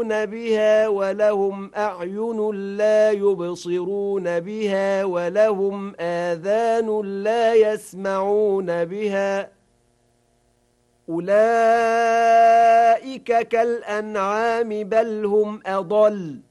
بها ولهم أعين لا يبصرون بها ولهم آذان لا يسمعون بها أولئك كالأنعام بل هم أضل